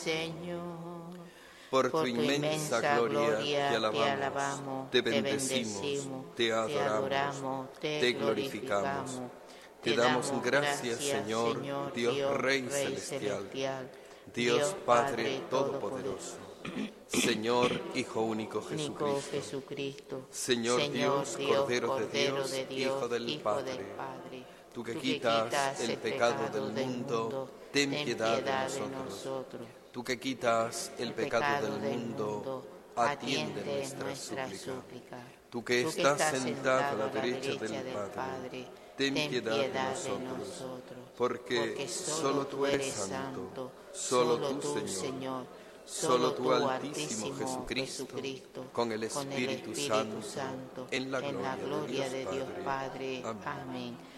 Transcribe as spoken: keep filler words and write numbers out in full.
Señor. Por tu inmensa gloria te alabamos, te bendecimos, te adoramos, te glorificamos. Te damos gracias, Señor, Dios Rey celestial, Dios Padre todopoderoso, Señor Hijo único Jesucristo, Señor Dios, Cordero de Dios, Hijo del Padre. Tú que quitas el pecado del mundo, ten piedad de nosotros. Tú que quitas el pecado del mundo, atiende nuestra súplica. Tú que estás sentado a la derecha del Padre, ten piedad de nosotros, porque solo tú eres santo, solo tú, Señor, solo tú, Altísimo Jesucristo, con el Espíritu Santo, en la gloria de Dios Padre. Amén.